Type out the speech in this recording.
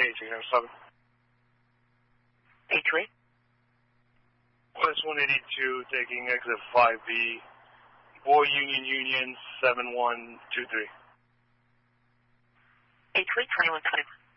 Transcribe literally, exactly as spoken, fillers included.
eight six zero seven. eight three. West one eighty-two, taking exit five B, Boy Union Union seven one two three. eight three, twenty-one twenty.